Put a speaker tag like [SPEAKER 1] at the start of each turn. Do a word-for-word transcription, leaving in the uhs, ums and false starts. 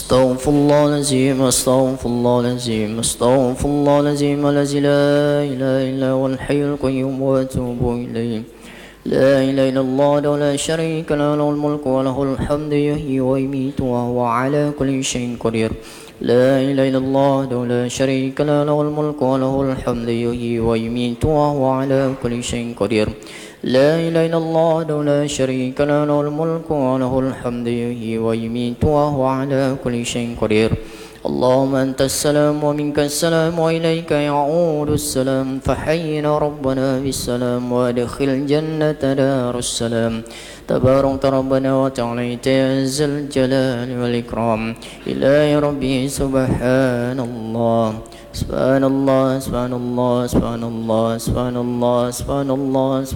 [SPEAKER 1] أستغفر الله العظيم أستغفر الله العظيم أستغفر الله العظيم الذي لا إله إلا هو الحي القيوم وأتوب إليه. لا إله إلا الله لا شريك له له الملك وله الحمد يحيي ويميت وهو على كل شيء قدير. لا إله إلا الله لا شريك له له الملك وله الحمد يحيي ويميت وهو على كل شيء قدير. لا إله إلا الله لا شريك له له الملك وله الحمد يحيي ويميت وهو على كل شيء قدير. اللهم أنت السلام ومنك السلام وإليك يعود السلام. فحينا ربنا بالسلام وادخل الجنة دار السلام. تبارك ربنا وتعاليت يا ذا الجلال والإكرام. إلهي ربي سبحان الله سبحان الله سبحان الله سبحان الله سبحان الله سبحان الله.